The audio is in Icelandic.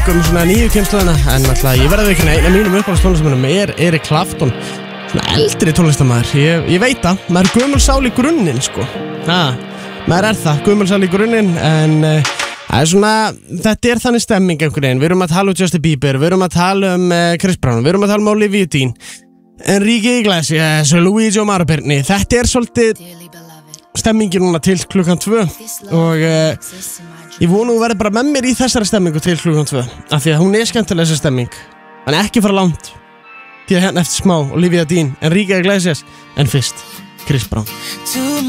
svona nýju kynslóðina. En alltaf ég verði ekki eina mínum uppáhaldstónlistamönnum Eric Clapton. Svona eldri tónlistamæður. Ég veit það, maður gömul sál í grunninn sko. Maður það, gömul sál í grunninn. En það svona, þetta þannig stemming einhvern veginn. Við erum að tala Justin Bieber, við erum að tala Chris Brown, við erum að tala Olivia Dean, Enrique Iglesias, Luigi og Mara Birni. Þetta svolítið stemmingin núna til klukkan 2 og ég vona þú verður bara með mér í þessari stemmingu til klukkan 2 af því að hún skemmtileg þessi stemming. En ekki fara langt því að hérna eftir smá Olivia Dean, Enrique Iglesias en fyrst Chris Brown.